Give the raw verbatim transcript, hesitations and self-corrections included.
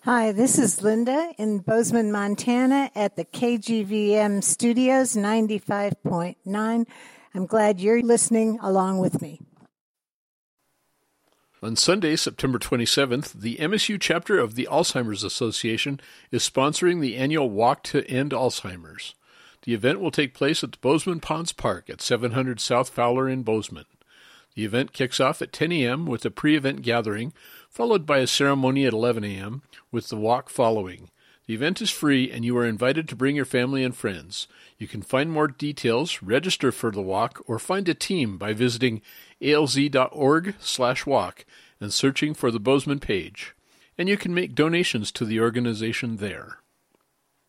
Hi, this is Linda in Bozeman, Montana at the K G V M Studios ninety-five point nine. I'm glad you're listening along with me. On Sunday, September twenty-seventh, the M S U chapter of the Alzheimer's Association is sponsoring the annual Walk to End Alzheimer's. The event will take place at the Bozeman Ponds Park at seven hundred South Fowler in Bozeman. The event kicks off at ten a.m. with a pre-event gathering, followed by a ceremony at eleven a.m., with the walk following. The event is free, and you are invited to bring your family and friends. You can find more details, register for the walk, or find a team by visiting alz.org slash walk and searching for the Bozeman page. And you can make donations to the organization there.